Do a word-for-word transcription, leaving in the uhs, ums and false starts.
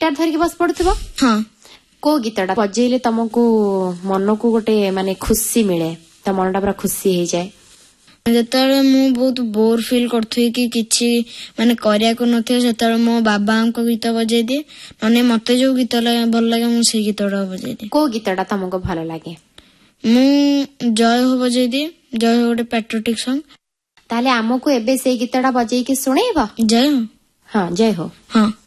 Guitar धरिकी बस पड़ुथिबो हाँ को गीतटा बजेइले तुमको मन को गोटे माने खुशी मिले तो मनटा पूरा खुशी हो जाए ଯେତେବେଳେ ମୁଁ ବହୁତ ବୋର ଫିଲ୍ କରୁଥିବି କି କିଛି ମାନେ କରିବାକୁ ନଥିବ ସେତେବେଳେ ମୋ ବାବାଙ୍କ ଗୀତ ବଜେଇ ଦିଏ ନହେଲେ ମତେ ଯୋଉ ଗୀତ ଭଲ ଲାଗେ ମୁଁ ସେଇ ଗୀତଟା ବଜେଇ ଦିଏ। କୋଉ ଗୀତଟା ତମକୁ ଭଲ ଲାଗେ? ମୁଁ ଜୟ ହୋ ବଜେଇ ଦିଏ। ଜୟ ହୋ ଗୋଟେ ପାଟ୍ରିଅଟିକ ସଙ୍ଗ। ତାହେଲେ ଆମକୁ ଏବେ ସେଇ ଗୀତଟା ବଜେଇକି ଶୁଣେଇବ? ଜୟ ହୋ। ହଁ ଜୟ ହୋ। ହଁ।